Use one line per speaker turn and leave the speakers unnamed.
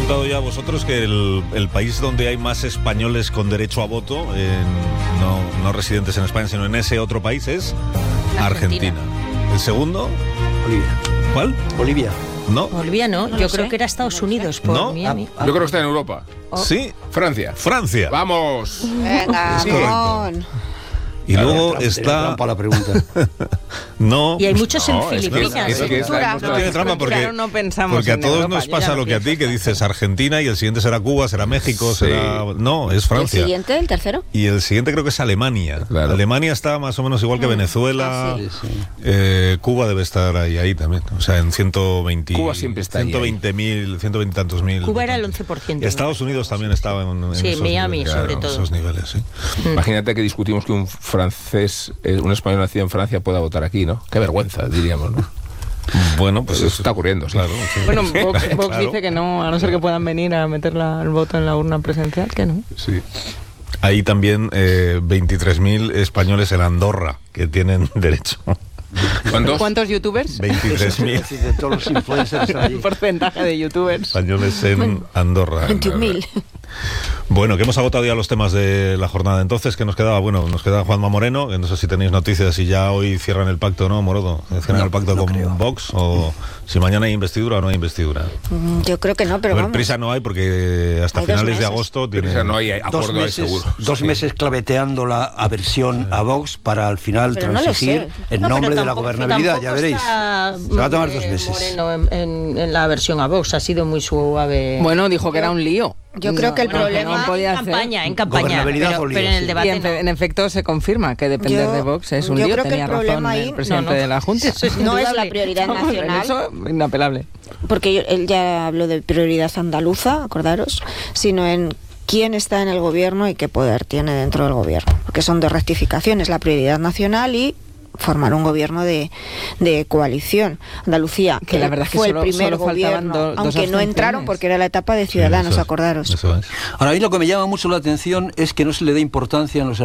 contado ya a vosotros que el país donde hay más españoles con derecho a voto, no residentes en España, sino en ese otro país, es Argentina. ¿El segundo?
Bolivia.
¿Cuál?
Bolivia.
No.
Bolivia no, yo creo que era Estados Unidos por
¿No?
Miami.
Yo creo que está en Europa.
Sí.
Francia.
¡Vamos!
Venga,
Es correcto.
Ramón.
Y luego está...
Trampa la pregunta.
No.
Y hay muchos en
No, es que-
Filipinas.
es que
Cultura.
No tiene trampa porque,
Claro, no pensamos
porque a
en
todos
Europa,
nos
yo
pasa
ya
lo
lo
que a ti,
pienso.
que dices Argentina y el siguiente será Cuba, será México,
Sí.
será... No, es
¿El
Francia.
siguiente, el tercero?
Y el siguiente creo que es Alemania.
Claro.
Alemania está más o menos igual que Venezuela.
Sí, sí.
Cuba debe estar ahí también. O sea, en 120...
Cuba siempre está ahí.
120.000, 120 y tantos mil.
Cuba era el 11%.
Y Estados Unidos también estaba en
Sí,
esos
Miami,
niveles,
sobre
en
todo.
esos niveles, sí.
Imagínate que discutimos que un francés, un español nacido en Francia pueda votar aquí, ¿no? Qué vergüenza, diríamos, ¿no?
Bueno, pues
Eso está ocurriendo, sí.
Claro, sí.
Bueno, Vox
Claro.
dice que no, a no ser que puedan venir a meter el voto en la urna presencial, que no.
Sí. Hay también 23.000 españoles en Andorra que tienen derecho.
¿Cuántos?
¿Cuántos youtubers?
23.000
Es decir, de todos los influencers están allí.
El porcentaje de youtubers.
españoles en Andorra.
21.000.
Bueno, que hemos agotado ya los temas de la jornada. Entonces, ¿qué nos quedaba? Bueno, nos queda Juanma Moreno, que no sé si tenéis noticias, si ya hoy cierran el pacto, ¿no, Morodo? ¿Cierran el pacto con
creo.
Vox? ¿O si mañana hay investidura o no hay investidura?
Yo creo que no, pero
A ver,
vamos.
prisa no hay porque hasta
Hay 2
finales de
meses.
agosto
Pero
tiene...
no hay acuerdo ahí seguro.
Dos
Sí.
meses claveteando la aversión a Vox para al final
Pero no lo
transigir
sé.
en
No,
nombre
pero
de la
tampoco-
gobernabilidad, ya
tampoco
veréis.
está,
Se va a tomar 2 meses.
Moreno en la versión a Vox ha sido muy suave.
Bueno, dijo que era un lío.
Yo creo que el
Bueno,
problema-
no podía
en
hacer.
campaña,
Gobernabilidad
pero,
o lío,
pero en el
sí.
Y
debate
en efecto se confirma que depender
Yo-
de Vox es un
yo
lío.
creo que
Tenía
el problema
razón
ahí-
el presidente
no.
de la Junta.
Eso es
No es
indudable.
la prioridad
Vamos, en
nacional.
eso, inapelable.
Porque él ya habló de prioridad andaluza, acordaros, sino en quién está en el gobierno y qué poder tiene dentro del gobierno. Porque son 2 rectificaciones, la prioridad nacional y formar un gobierno de coalición. Andalucía,
Que la verdad es que
fue
solo-
el primer
solo faltaban
gobierno,
dos
aunque no
abstenciones.
entraron porque era la etapa de Ciudadanos,
Eso es,
acordaros.
eso es.
Ahora, a mí lo que me llama mucho la atención es que no se le dé importancia en los